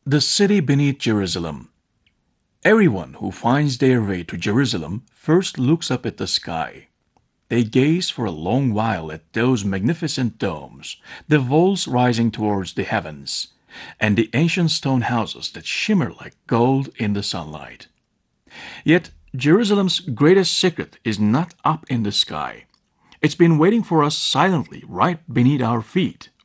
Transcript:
The city beneath Jerusalem. Everyone who finds their way to Jerusalem first looks up at the sky. They gaze for a long while at those magnificent domes, the walls rising towards the heavens, and the ancient stone houses that shimmer like gold in the sunlight. Yet, Jerusalem's greatest secret is not up in the sky. It's been waiting for us silently right beneath our feet.